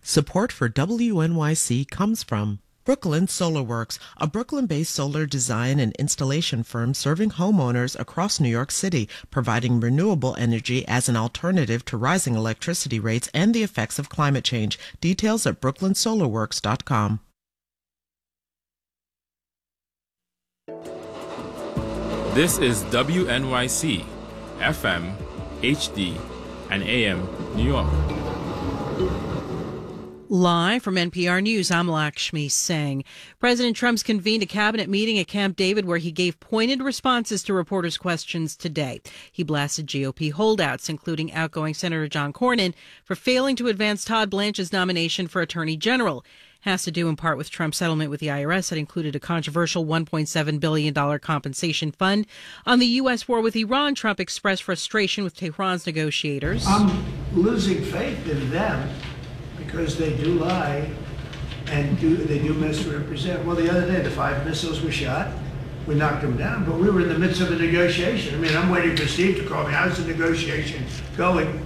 Support for WNYC comes from Brooklyn Solar Works, a Brooklyn-based solar design and installation firm serving homeowners across New York City, providing renewable energy as an alternative to rising electricity rates and the effects of climate change. Details at brooklynsolarworks.com. This is WNYC, FM, HD, and AM New York. Live from NPR News, I'm Lakshmi Singh. President Trump's convened a cabinet meeting at Camp David where he gave pointed responses to reporters' questions today. He blasted GOP holdouts, including outgoing Senator John Cornyn, for failing to advance Todd Blanche's nomination for Attorney General. Has to do in part with Trump's settlement with the IRS that included a controversial $1.7 billion compensation fund. On the U.S. war with Iran, Trump expressed frustration with Tehran's negotiators. I'm losing faith in them because they do lie and they do misrepresent. Well, the other day, the 5 missiles were shot. We knocked them down, but we were in the midst of a negotiation. I mean, I'm waiting for Steve to call me. How's the negotiation going?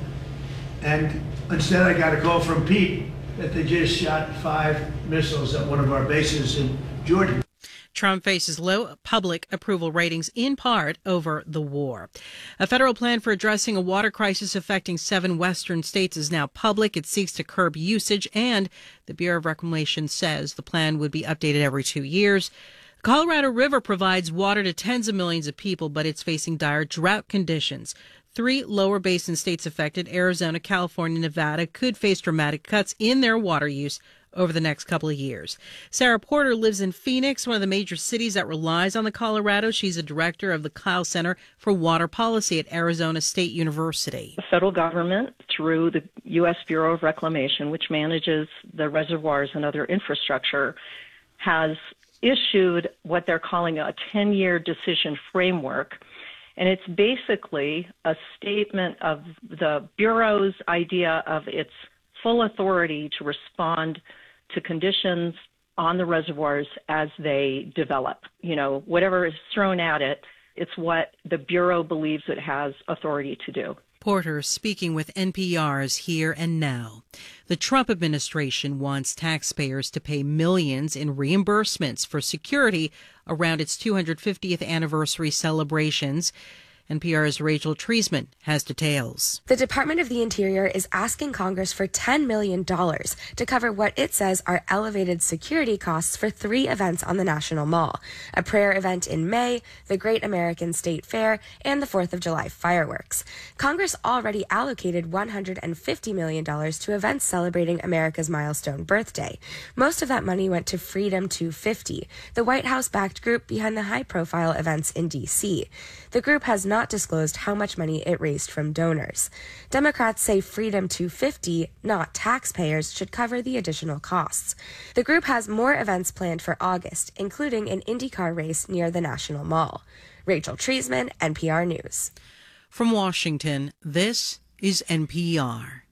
And instead, I got a call from Pete that they just shot 5 missiles at one of our bases in Jordan. Trump faces low public approval ratings in part over the war. A federal plan for addressing a water crisis affecting 7 western states is now public. It seeks to curb usage, and the Bureau of Reclamation says the plan would be updated every 2 years. The Colorado River provides water to tens of millions of people, but it's facing dire drought conditions. 3 lower basin states affected, Arizona, California, Nevada, could face dramatic cuts in their water use over the next couple of years. Sarah Porter lives in Phoenix, one of the major cities that relies on the Colorado. She's a director of the Clow Center for Water Policy at Arizona State University. The federal government, through the U.S. Bureau of Reclamation, which manages the reservoirs and other infrastructure, has issued what they're calling a 10-year decision framework. And it's basically a statement of the Bureau's idea of its full authority to respond to conditions on the reservoirs as they develop. You know, whatever is thrown at it, it's what the Bureau believes it has authority to do. Porter speaking with NPR's Here and Now. The Trump administration wants taxpayers to pay millions in reimbursements for security around its 250th anniversary celebrations. NPR's Rachel Treisman has details. The Department of the Interior is asking Congress for $10 million to cover what it says are elevated security costs for 3 events on the National Mall: a prayer event in May, the Great American State Fair, and the 4th of July fireworks. Congress already allocated $150 million to events celebrating America's milestone birthday. Most of that money went to Freedom 250, the White House-backed group behind the high-profile events in D.C. The group has not disclosed how much money it raised from donors. Democrats say Freedom 250, not taxpayers, should cover the additional costs. The group has more events planned for August, including an IndyCar race near the National Mall. Rachel Treisman, NPR News. From Washington, this is NPR.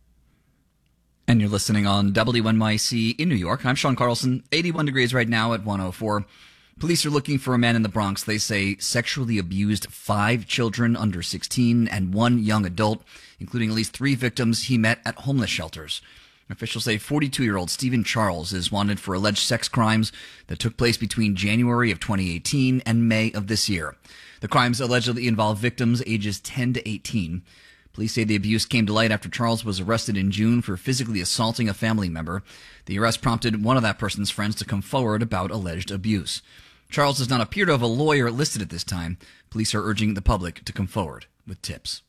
And you're listening on WNYC in New York. I'm Sean Carlson. 81 degrees right now at 104. Police are looking for a man in the Bronx they say sexually abused 5 children under 16 and 1 young adult, including at least 3 victims he met at homeless shelters. Officials say 42-year-old Stephen Charles is wanted for alleged sex crimes that took place between January of 2018 and May of this year. The crimes allegedly involve victims ages 10 to 18. Police say the abuse came to light after Charles was arrested in June for physically assaulting a family member. The arrest prompted one of that person's friends to come forward about alleged abuse. Charles does not appear to have a lawyer listed at this time. Police are urging the public to come forward with tips.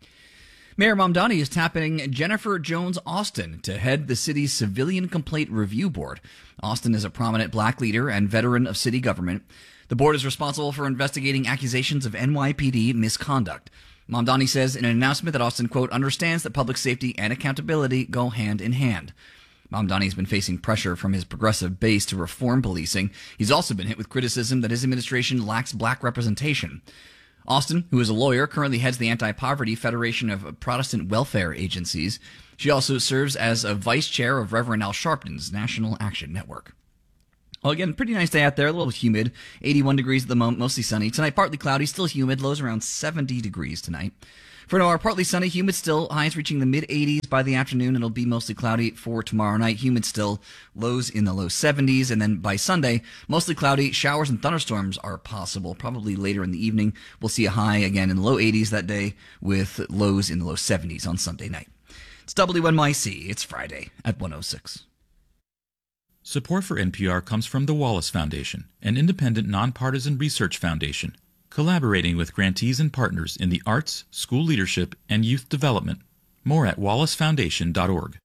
Mayor Mamdani is tapping Jennifer Jones Austin to head the city's Civilian Complaint Review Board. Austin is a prominent black leader and veteran of city government. The board is responsible for investigating accusations of NYPD misconduct. Mamdani says in an announcement that Austin, quote, understands that public safety and accountability go hand in hand. Mamdani's been facing pressure from his progressive base to reform policing. He's also been hit with criticism that his administration lacks black representation. Austin, who is a lawyer, currently heads the Anti-Poverty Federation of Protestant Welfare Agencies. She also serves as a vice chair of Reverend Al Sharpton's National Action Network. Well, again, pretty nice day out there, a little humid. 81 degrees at the moment, mostly sunny. Tonight, partly cloudy, still humid. Lows around 70 degrees tonight. For tomorrow, partly sunny, humid still, highs reaching the mid-80s by the afternoon. It'll be mostly cloudy for tomorrow night, humid still, lows in the low 70s. And then by Sunday, mostly cloudy, showers and thunderstorms are possible, probably later in the evening. We'll see a high again in the low 80s that day with lows in the low 70s on Sunday night. It's WNYC. It's Friday at 1:06. Support for NPR comes from the Wallace Foundation, an independent, nonpartisan research foundation, collaborating with grantees and partners in the arts, school leadership, and youth development. More at wallacefoundation.org.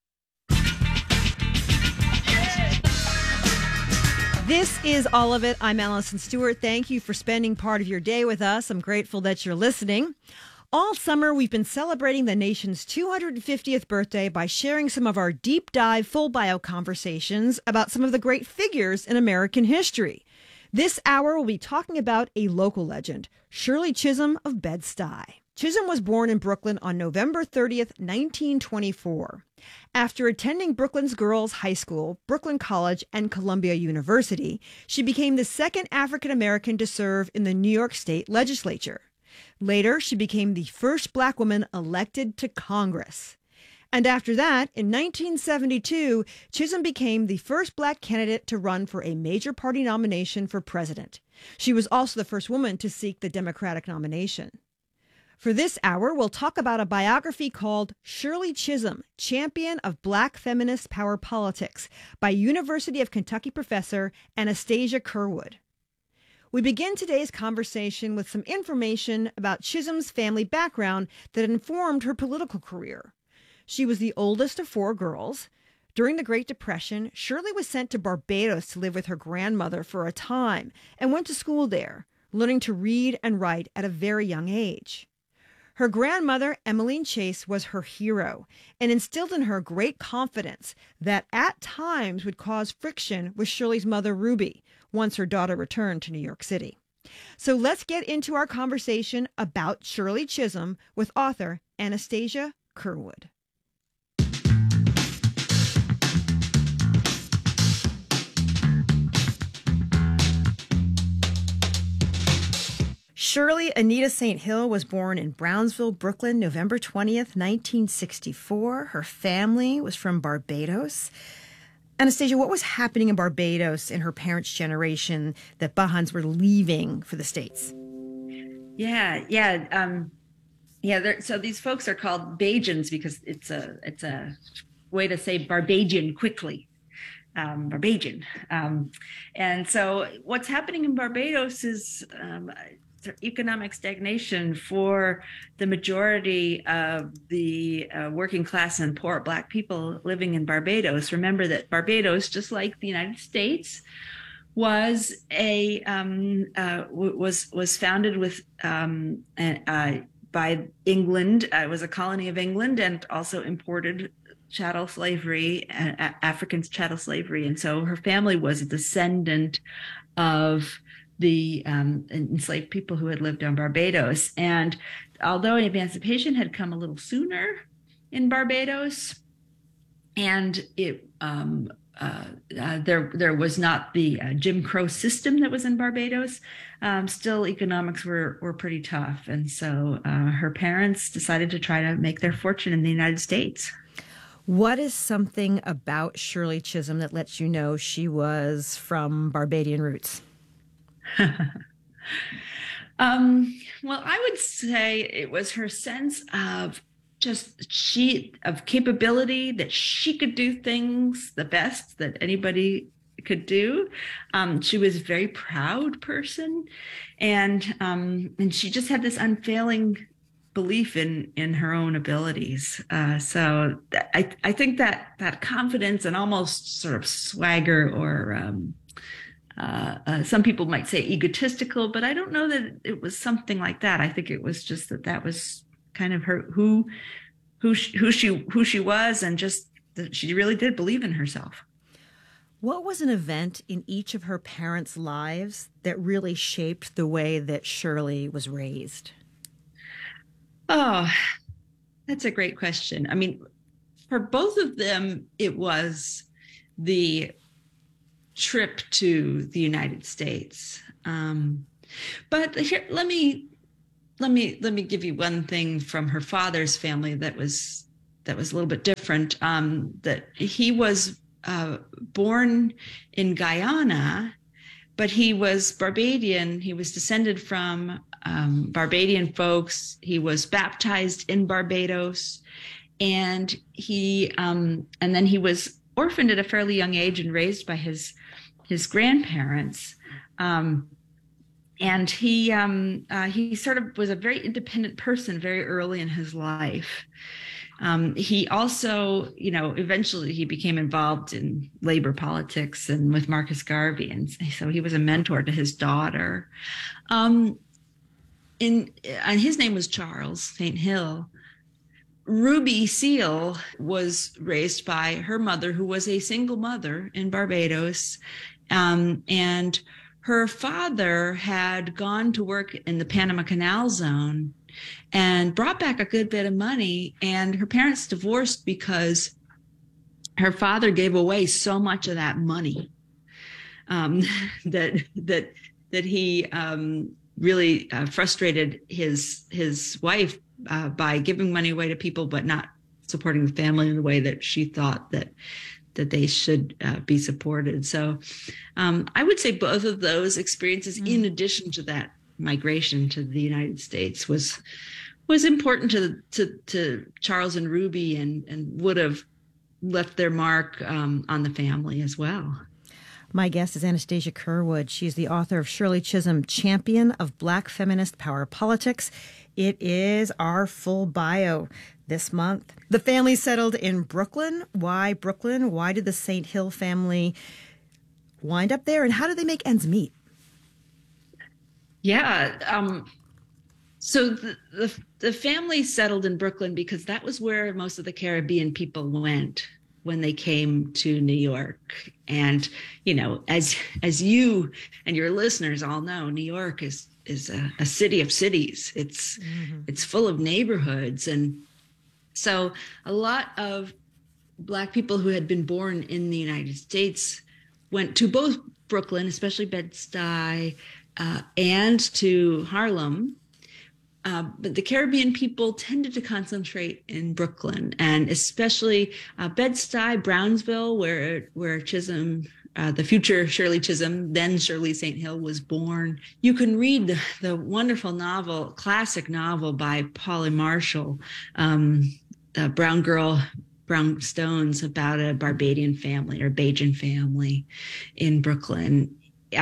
This is All of It. I'm Allison Stewart. Thank you for spending part of your day with us. I'm grateful that you're listening. All summer, we've been celebrating the nation's 250th birthday by sharing some of our deep dive full bio conversations about some of the great figures in American history. This hour, we'll be talking about a local legend, Shirley Chisholm of Bed-Stuy. Chisholm was born in Brooklyn on November 30th, 1924. After attending Brooklyn's Girls High School, Brooklyn College, and Columbia University, she became the second African American to serve in the New York State Legislature. Later, she became the first black woman elected to Congress. And after that, in 1972, Chisholm became the first black candidate to run for a major party nomination for president. She was also the first woman to seek the Democratic nomination. For this hour, we'll talk about a biography called Shirley Chisholm, Champion of Black Feminist Power Politics by University of Kentucky professor Anastasia Curwood. We begin today's conversation with some information about Chisholm's family background that informed her political career. She was the oldest of 4 girls. During the Great Depression, Shirley was sent to Barbados to live with her grandmother for a time and went to school there, learning to read and write at a very young age. Her grandmother, Emmeline Chase, was her hero and instilled in her great confidence that at times would cause friction with Shirley's mother, Ruby, once her daughter returned to New York City. So let's get into our conversation about Shirley Chisholm with author Anastasia Curwood. Shirley Anita St. Hill was born in Brownsville, Brooklyn, November 20th, 1964. Her family was from Barbados. Anastasia, what was happening in Barbados in her parents' generation that Bahans were leaving for the States? So these folks are called Bajans because it's a way to say Barbadian quickly. Barbadian. And so what's happening in Barbados is economic stagnation for the majority of the working class and poor Black people living in Barbados. Remember that Barbados, just like the United States, was was founded with by England. It was a colony of England and also imported chattel slavery, African chattel slavery, and so her family was a descendant of the enslaved people who had lived on Barbados. And although emancipation had come a little sooner in Barbados, and it there was not the Jim Crow system that was in Barbados, still economics were pretty tough. And so her parents decided to try to make their fortune in the United States. What is something about Shirley Chisholm that lets you know she was from Barbadian roots? Well, I would say it was her sense of of capability, that she could do things the best that anybody could do. She was a very proud person, and she just had this unfailing belief in her own abilities. So I think that confidence and almost sort of swagger, or some people might say egotistical, but I don't know that it was something like that. I think it was just that was kind of her who she was, and just that she really did believe in herself. What was an event in each of her parents' lives that really shaped the way that Shirley was raised? Oh, that's a great question. I mean, for both of them, it was the trip to the United States. But here, let me let me give you one thing from her father's family that was a little bit different. That he was born in Guyana, but he was Barbadian. He was descended from Barbadian folks. He was baptized in Barbados, and then he was orphaned at a fairly young age and raised by his grandparents. And he sort of was a very independent person very early in his life. He also, eventually he became involved in labor politics and with Marcus Garvey. And so he was a mentor to his daughter. And his name was Charles St. Hill. Ruby Seal was raised by her mother, who was a single mother in Barbados. And her father had gone to work in the Panama Canal Zone and brought back a good bit of money. And her parents divorced because her father gave away so much of that money that he really frustrated his wife by giving money away to people, but not supporting the family in the way that she thought that they should be supported. So I would say both of those experiences, in addition to that migration to the United States, was important to Charles and Ruby, and would have left their mark on the family as well. My guest is Anastasia Curwood. She's the author of Shirley Chisholm, Champion of Black Feminist Power Politics. It is our full bio this month. The family settled in Brooklyn. Why Brooklyn? Why did the St. Hill family wind up there? And how did they make ends meet? Yeah. So the family settled in Brooklyn because that was where most of the Caribbean people went when they came to New York. And, as you and your listeners all know, New York is a city of cities. It's full of neighborhoods. And so a lot of Black people who had been born in the United States went to both Brooklyn, especially Bed-Stuy, and to Harlem. But the Caribbean people tended to concentrate in Brooklyn, and especially Bed-Stuy, Brownsville, where Chisholm, the future Shirley Chisholm, then Shirley St. Hill, was born. You can read the wonderful classic novel by Polly Marshall, Brown Girl, Brown Stones, about a Barbadian family or Bajan family in Brooklyn.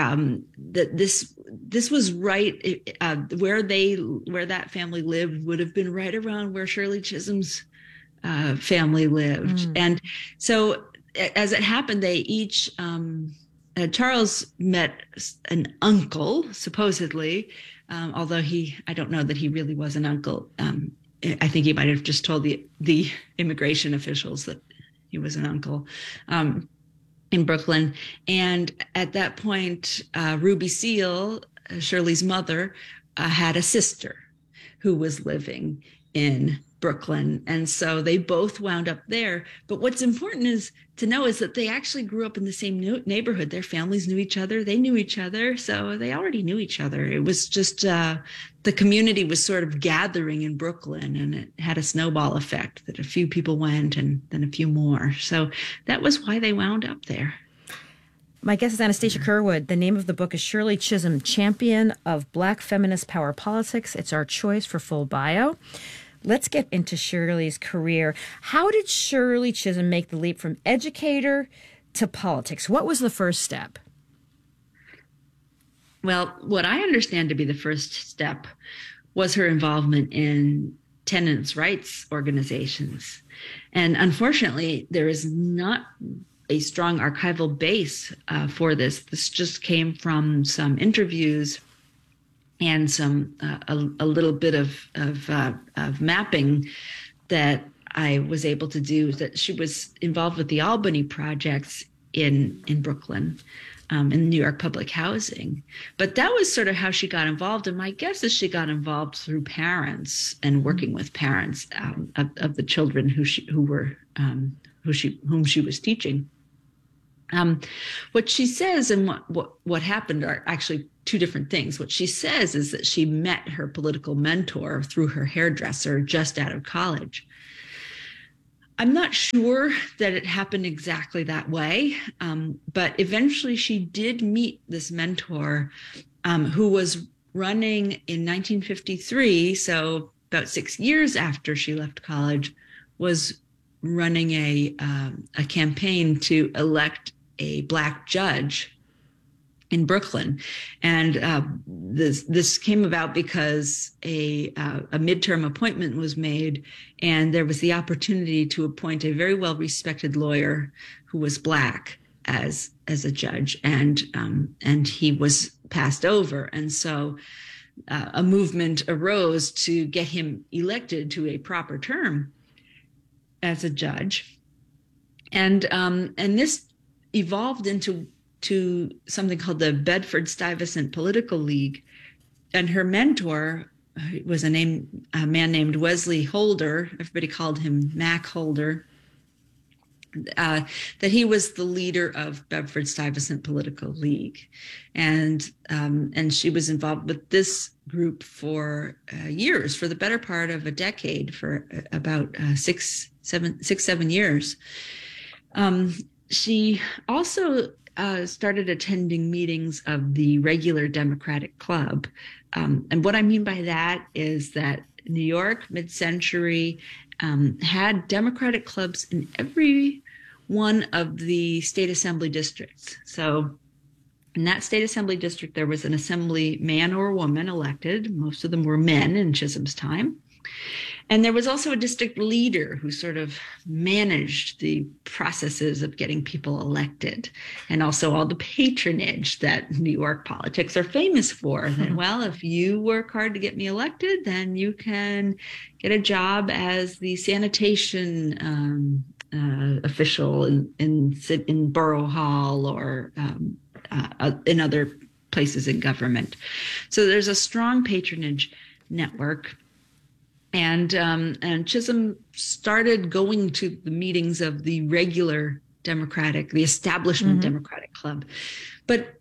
This was right where that family lived would have been right around where Shirley Chisholm's family lived. And so as it happened, they each Charles met an uncle, supposedly, although I don't know that he really was an uncle. I think he might have just told the immigration officials that he was an uncle. In Brooklyn. And at that point, Ruby Seal, Shirley's mother, had a sister who was living in Brooklyn. And so they both wound up there. But what's important to know is that they actually grew up in the same neighborhood. Their families knew each other. They knew each other. So they already knew each other. It was just the community was sort of gathering in Brooklyn, and it had a snowball effect that a few people went and then a few more. So that was why they wound up there. My guest is Anastasia Curwood. The name of the book is Shirley Chisholm, Champion of Black Feminist Power Politics. It's our choice for full bio. Let's get into Shirley's career. How did Shirley Chisholm make the leap from educator to politics? What was the first step? Well, what I understand to be the first step was her involvement in tenants' rights organizations. And unfortunately, there is not a strong archival base for this. This just came from some interviews and some a little bit of mapping that I was able to do. That she was involved with the Albany projects in Brooklyn, in New York public housing. But that was sort of how she got involved. And my guess is she got involved through parents and working with parents of the children whom she was teaching. What she says and what happened are actually two different things. What she says is that she met her political mentor through her hairdresser just out of college. I'm not sure that it happened exactly that way, but eventually she did meet this mentor who was running in 1953, so about 6 years after she left college, was running a campaign to elect a Black judge in Brooklyn. And this came about because a midterm appointment was made, and there was the opportunity to appoint a very well-respected lawyer who was Black as a judge, and he was passed over. And so a movement arose to get him elected to a proper term as a judge. And this evolved into something called the Bedford-Stuyvesant Political League. And her mentor was a man named Wesley Holder. Everybody called him Mac Holder. That he was the leader of Bedford-Stuyvesant Political League. And she was involved with this group for years, for the better part of a decade, for about 7 years. She also started attending meetings of the regular Democratic Club. And what I mean by that is that New York, mid-century, had Democratic clubs in every one of the state assembly districts. So in that state assembly district, there was an assembly man or woman elected. Most of them were men in Chisholm's time. And there was also a district leader who sort of managed the processes of getting people elected, and also all the patronage that New York politics are famous for. That, well, if you work hard to get me elected, then you can get a job as the sanitation official in Borough Hall or in other places in government. So there's a strong patronage network. And Chisholm started going to the meetings of the regular Democratic, the establishment Democratic Club. But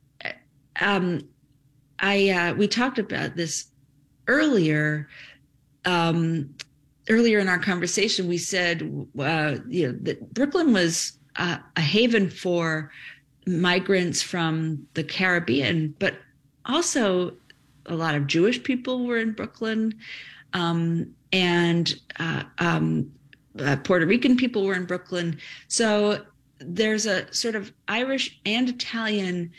we talked about this earlier. Earlier in our conversation, we said that Brooklyn was a haven for migrants from the Caribbean, but also a lot of Jewish people were in Brooklyn. And Puerto Rican people were in Brooklyn. So there's a sort of Irish and Italian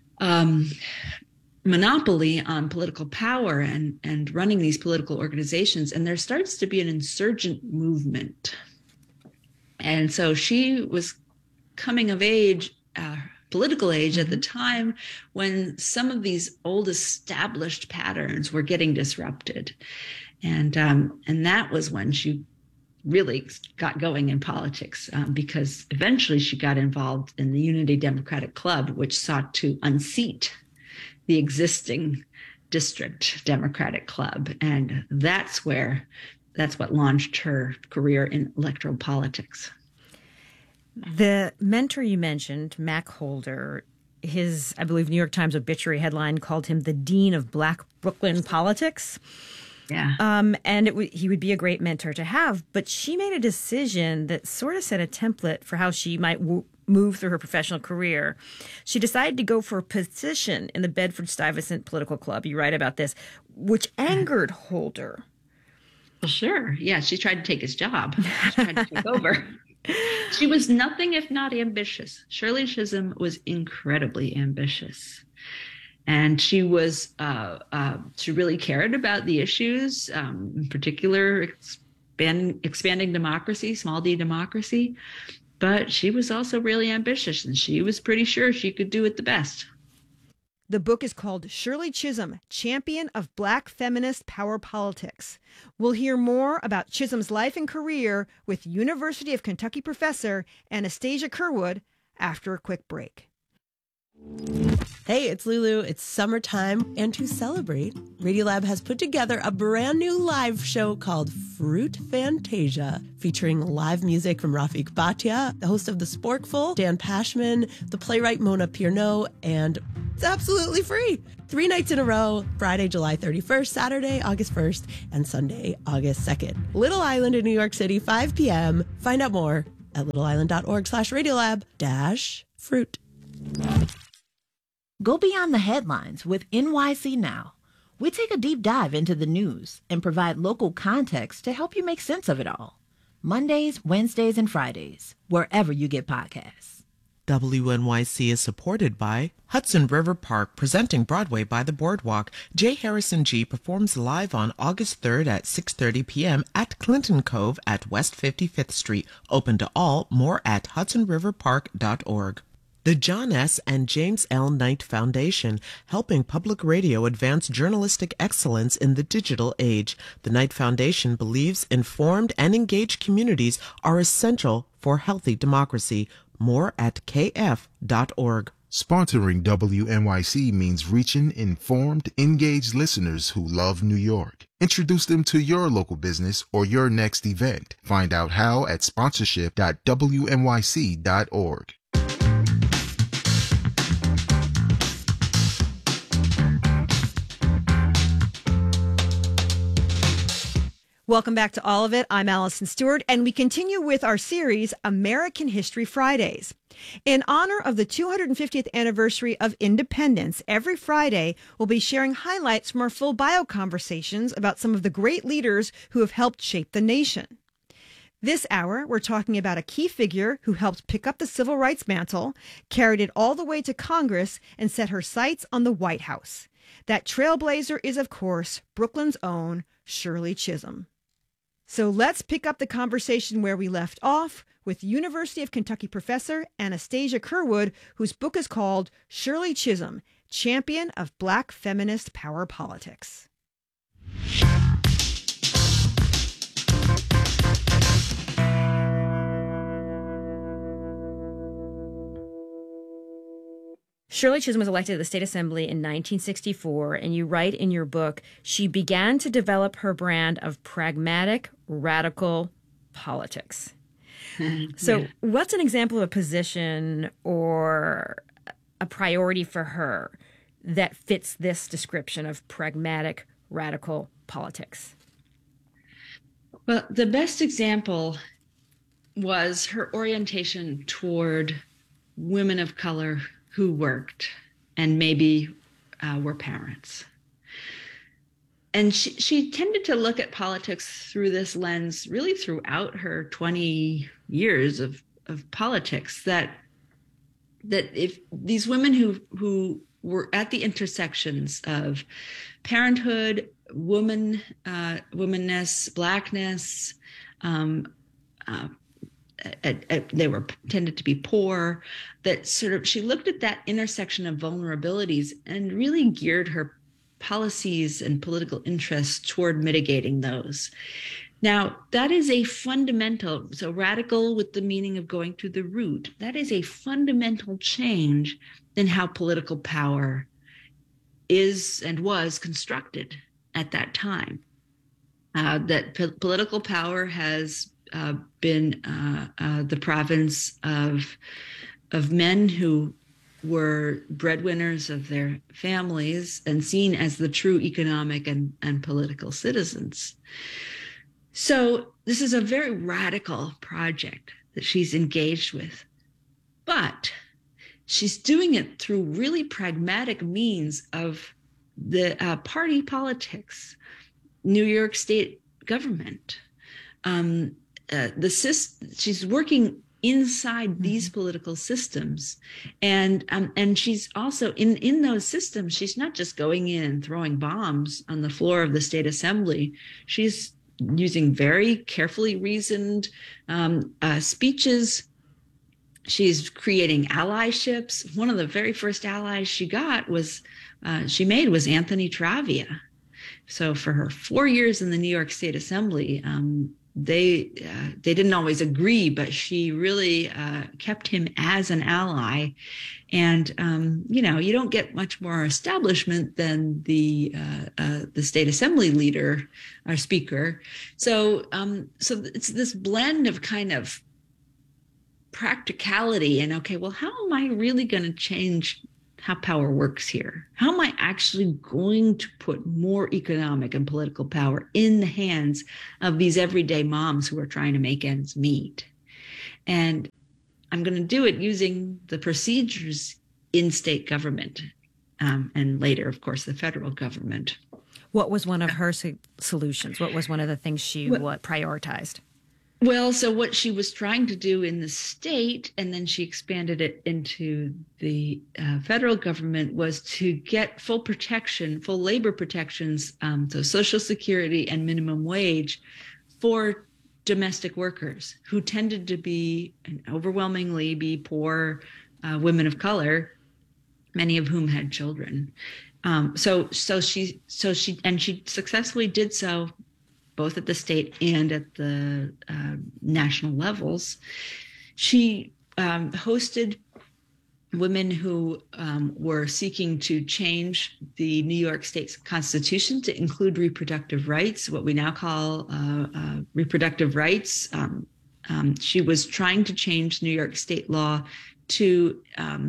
monopoly on political power and running these political organizations. And there starts to be an insurgent movement. And so she was coming of age, political age at the time when some of these old established patterns were getting disrupted. And that was when she really got going in politics, because eventually she got involved in the Unity Democratic Club, which sought to unseat the existing district Democratic Club. And that's what launched her career in electoral politics. The mentor you mentioned, Mac Holder, his, I believe, New York Times obituary headline called him the Dean of Black Brooklyn Politics. Yeah. And he would be a great mentor to have. But she made a decision that sort of set a template for how she might move through her professional career. She decided to go for a position in the Bedford-Stuyvesant Political Club. You write about this, which angered Holder. Well, sure. Yeah, she tried to take his job. She tried to take over. She was nothing if not ambitious. Shirley Chisholm was incredibly ambitious. And she was, she really cared about the issues, in particular, expanding democracy, small d democracy. But she was also really ambitious, and she was pretty sure she could do it the best. The book is called Shirley Chisholm, Champion of Black Feminist Power Politics. We'll hear more about Chisholm's life and career with University of Kentucky professor Anastasia Curwood after a quick break. Hey, it's Lulu. It's summertime, and to celebrate, Radiolab has put together a brand new live show called Fruit Fantasia, featuring live music from Rafik Bhatia, the host of The Sporkful, Dan Pashman, the playwright Mona Pierno, and it's absolutely free. 3 nights in a row, Friday, July 31st, Saturday, August 1st, and Sunday, August 2nd. Little Island in New York City, 5 p.m. Find out more at littleisland.org/radiolab-fruit. Go beyond the headlines with NYC Now. We take a deep dive into the news and provide local context to help you make sense of it all. Mondays, Wednesdays, and Fridays, wherever you get podcasts. WNYC is supported by Hudson River Park, presenting Broadway by the Boardwalk. J. Harrison G. performs live on August 3rd at 6:30 p.m. at Clinton Cove at West 55th Street. Open to all. More at hudsonriverpark.org. The John S. and James L. Knight Foundation, helping public radio advance journalistic excellence in the digital age. The Knight Foundation believes informed and engaged communities are essential for healthy democracy. More at kf.org. Sponsoring WNYC means reaching informed, engaged listeners who love New York. Introduce them to your local business or your next event. Find out how at sponsorship.wnyc.org. Welcome back to All of It. I'm Allison Stewart, and we continue with our series, American History Fridays. In honor of the 250th anniversary of independence, every Friday we'll be sharing highlights from our full bio conversations about some of the great leaders who have helped shape the nation. This hour, we're talking about a key figure who helped pick up the civil rights mantle, carried it all the way to Congress, and set her sights on the White House. That trailblazer is, of course, Brooklyn's own Shirley Chisholm. So let's pick up the conversation where we left off with University of Kentucky professor Anastasia Curwood, whose book is called Shirley Chisholm, Champion of Black Feminist Power Politics. Shirley Chisholm was elected to the State Assembly in 1964, and you write in your book, she began to develop her brand of pragmatic, radical politics. So what's an example of a position or a priority for her that fits this description of pragmatic, radical politics? Well, the best example was her orientation toward women of color who worked and maybe were parents. And she tended to look at politics through this lens really throughout her 20 years of politics, that if these women who were at the intersections of parenthood, womanness, blackness, they were tended to be poor, that sort of she looked at that intersection of vulnerabilities and really geared her policies and political interests toward mitigating those. Now, that is a fundamental, so radical with the meaning of going to the root, that is a fundamental change in how political power is and was constructed at that time. That political power has been the province of men who were breadwinners of their families and seen as the true economic and political citizens. So this is a very radical project that she's engaged with, but she's doing it through really pragmatic means of the party politics, New York State government. She's working inside these political systems, and she's also in those systems. She's not just going in and throwing bombs on the floor of the state assembly. She's using very carefully reasoned speeches. She's creating allyships. One of the very first allies she made was Anthony Travia. So for her 4 years in the New York State Assembly, they didn't always agree, but she really kept him as an ally. And you don't get much more establishment than the state assembly leader or speaker. So it's this blend of kind of practicality and, okay, well, how am I really going to change how power works here? How am I actually going to put more economic and political power in the hands of these everyday moms who are trying to make ends meet? And I'm going to do it using the procedures in state government, and later, of course, the federal government. What was one of her solutions? What was one of the things she prioritized? Well, so what she was trying to do in the state, and then she expanded it into the federal government, was to get full labor protections, so Social Security and minimum wage for domestic workers who tended to be and overwhelmingly be poor women of color, many of whom had children. So she successfully did so, both at the state and at the national levels. She hosted women who were seeking to change the New York State's constitution to include reproductive rights, what we now call reproductive rights. She was trying to change New York State law to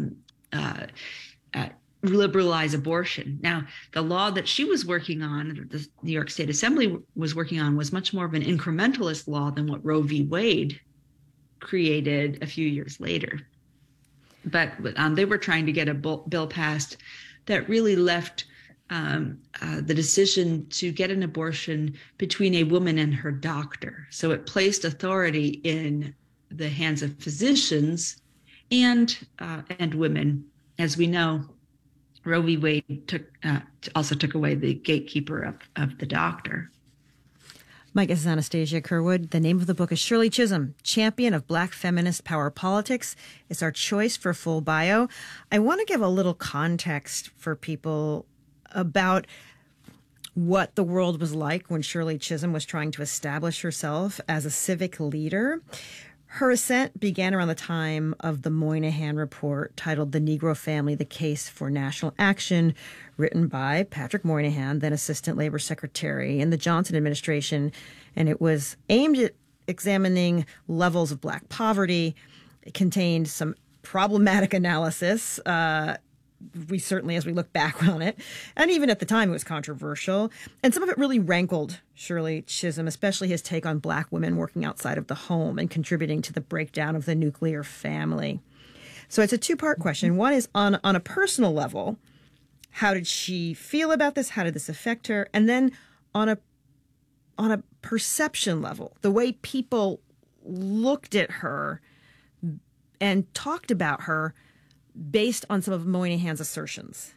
liberalize abortion. Now, the law that she was working on, the New York State Assembly was working on, was much more of an incrementalist law than what Roe v. Wade created a few years later. But they were trying to get a bill passed that really left the decision to get an abortion between a woman and her doctor. So it placed authority in the hands of physicians and women. As we know, Roe v. Wade also took away the gatekeeper of the doctor. My guest is Anastasia Curwood. The name of the book is Shirley Chisholm, Champion of Black Feminist Power Politics. It's our choice for full bio. I want to give a little context for people about what the world was like when Shirley Chisholm was trying to establish herself as a civic leader. Her ascent began around the time of the Moynihan Report, titled The Negro Family, The Case for National Action, written by Patrick Moynihan, then Assistant Labor Secretary in the Johnson administration. And it was aimed at examining levels of Black poverty. It contained some problematic analysis. We certainly, as we look back on it, and even at the time, it was controversial. And some of it really rankled Shirley Chisholm, especially his take on Black women working outside of the home and contributing to the breakdown of the nuclear family. So it's a two-part question. One is on a personal level, how did she feel about this? How did this affect her? And then on a perception level, the way people looked at her and talked about her based on some of Moynihan's assertions.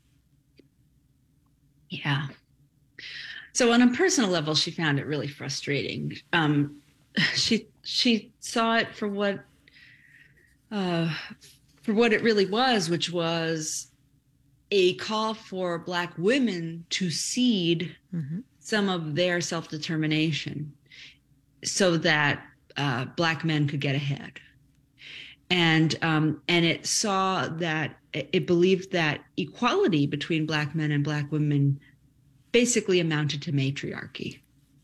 Yeah. So on a personal level, she found it really frustrating. She saw it for what it really was, which was a call for Black women to cede some of their self-determination so that Black men could get ahead. And it saw that it believed that equality between Black men and Black women basically amounted to matriarchy.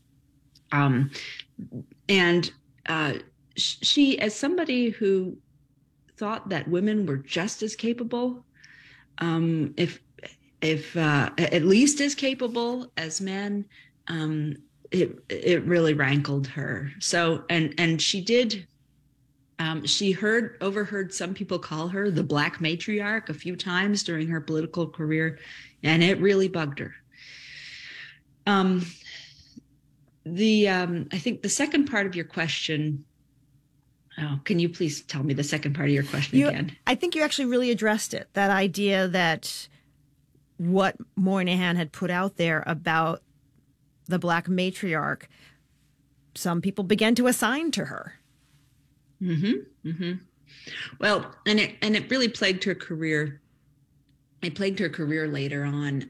She, as somebody who thought that women were just as capable, if at least as capable as men, it really rankled her. So, and she did. She overheard some people call her the Black matriarch a few times during her political career, and it really bugged her. I think the second part of your question. Oh, can you please tell me the second part of your question again? I think you actually really addressed it. That idea that what Moynihan had put out there about the Black matriarch, some people began to assign to her. Well, and it really plagued her career it plagued her career later on.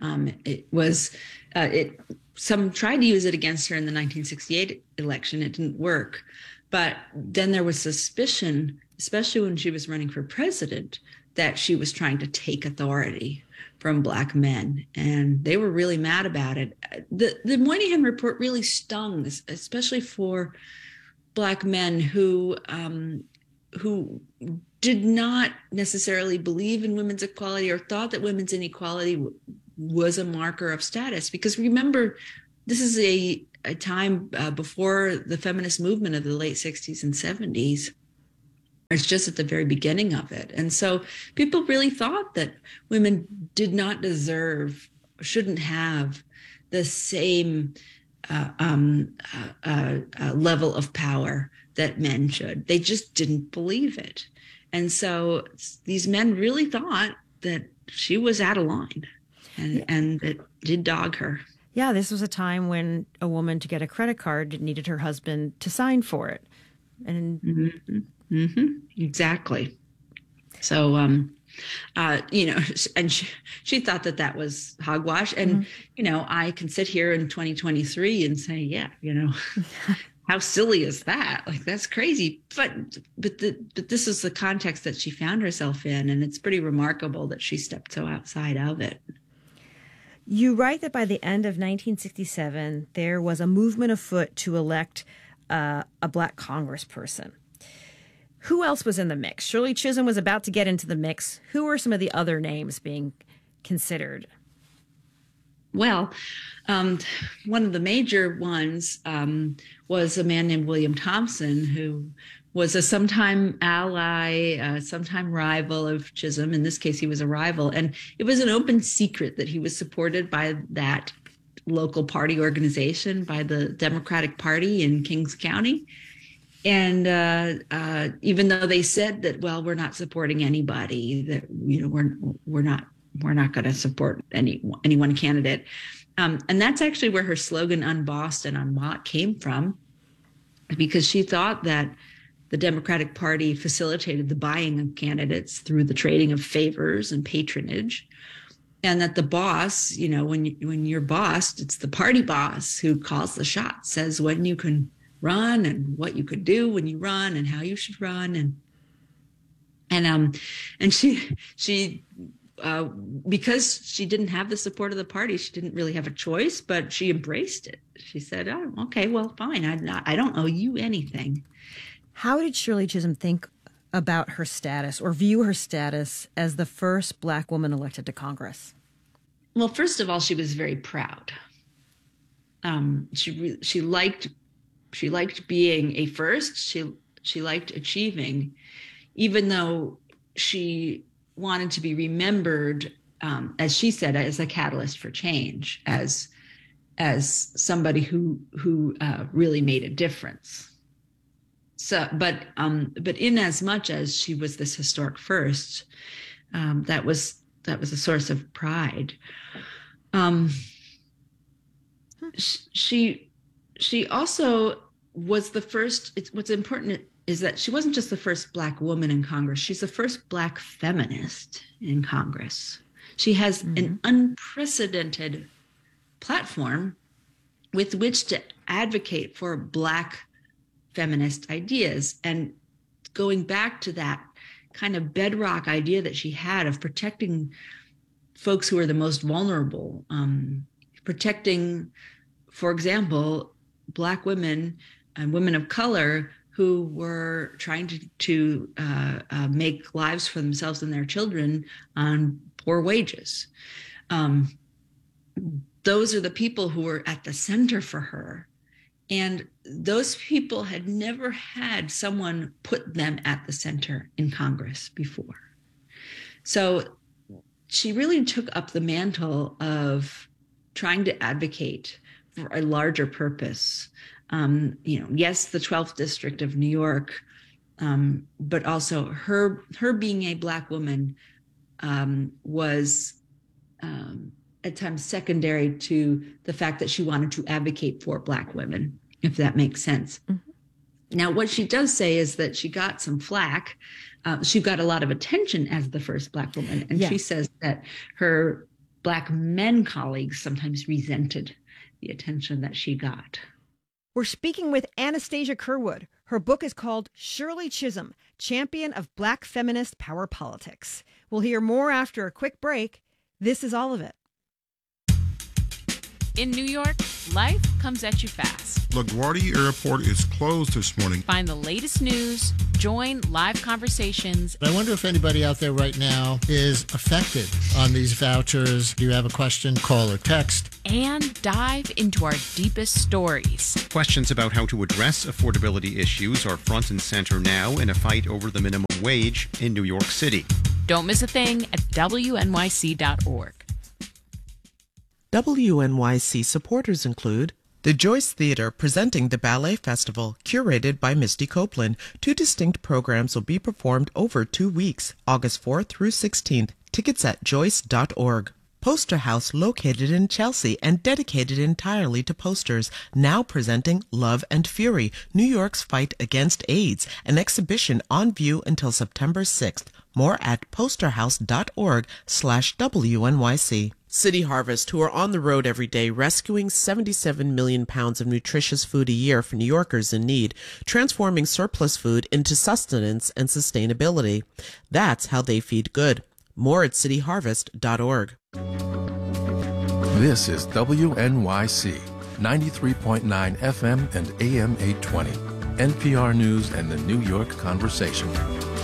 Some tried to use it against her in the 1968 election. It didn't work. But then there was suspicion, especially when she was running for president, that she was trying to take authority from Black men. And they were really mad about it. The Moynihan Report really stung, especially for Black men who did not necessarily believe in women's equality or thought that women's inequality was a marker of status. Because remember, this is a time before the feminist movement of the late 60s and 70s. It's just at the very beginning of it. And so people really thought that women did not deserve, shouldn't have the same level of power that men should. They just didn't believe it. And so these men really thought that she was out of line, and it did dog her. Yeah, this was a time when a woman to get a credit card needed her husband to sign for it. And exactly. So, and she thought that was hogwash. And, I can sit here in 2023 and say, yeah, how silly is that? Like, that's crazy. But this is the context that she found herself in. And it's pretty remarkable that she stepped so outside of it. You write that by the end of 1967, there was a movement afoot to elect a Black congressperson. Who else was in the mix? Shirley Chisholm was about to get into the mix. Who were some of the other names being considered? Well, one of the major ones was a man named William Thompson, who was a sometime ally, sometime rival of Chisholm. In this case, he was a rival. And it was an open secret that he was supported by that local party organization, by the Democratic Party in Kings County. And even though they said that, well, we're not supporting anybody, that we're not going to support any one candidate, and that's actually where her slogan "Unbossed and Unbought" came from, because she thought that the Democratic Party facilitated the buying of candidates through the trading of favors and patronage, and that the boss, when you're bossed, it's the party boss who calls the shots, says when you can run and what you could do when you run and how you should run, and she because she didn't have the support of the party, she didn't really have a choice, but she embraced it. She said, "Oh, okay, well, fine. I don't owe you anything." How did Shirley Chisholm think about her status or view her status as the first Black woman elected to Congress? Well, first of all, she was very proud. She liked being a first. She liked achieving, even though she wanted to be remembered, as she said, as a catalyst for change, as somebody who really made a difference. So, but in as much as she was this historic first, that was a source of pride. She also was the first. What's important is that she wasn't just the first Black woman in Congress. She's the first Black feminist in Congress. She has an unprecedented platform with which to advocate for Black feminist ideas. And going back to that kind of bedrock idea that she had of protecting folks who are the most vulnerable, protecting, for example, Black women and women of color who were trying to make lives for themselves and their children on poor wages. Those are the people who were at the center for her. And those people had never had someone put them at the center in Congress before. So she really took up the mantle of trying to advocate for a larger purpose. Yes, the 12th District of New York, but also her being a Black woman was at times secondary to the fact that she wanted to advocate for Black women, if that makes sense. Now, what she does say is that she got some flack. She got a lot of attention as the first Black woman. And she says that her Black men colleagues sometimes resented the attention that she got. We're speaking with Anastasia Curwood. Her book is called Shirley Chisholm, Champion of Black Feminist Power Politics. We'll hear more after a quick break. This is all of it. In New York, life comes at you fast. LaGuardia Airport is closed this morning. Find the latest news, join live conversations. I wonder if anybody out there right now is affected on these vouchers. Do you have a question? Call or text. And dive into our deepest stories. Questions about how to address affordability issues are front and center now in a fight over the minimum wage in New York City. Don't miss a thing at WNYC.org. WNYC supporters include the Joyce Theater presenting the Ballet Festival, curated by Misty Copeland. 2 distinct programs will be performed over 2 weeks, August 4th through 16th. Tickets at joyce.org. Poster House, located in Chelsea and dedicated entirely to posters, now presenting Love and Fury, New York's Fight Against AIDS, an exhibition on view until September 6th. More at posterhouse.org/WNYC. City Harvest, who are on the road every day rescuing 77 million pounds of nutritious food a year for New Yorkers in need, transforming surplus food into sustenance and sustainability. That's how they feed good. More at cityharvest.org. This is WNYC, 93.9 FM and AM 820. NPR News and the New York Conversation.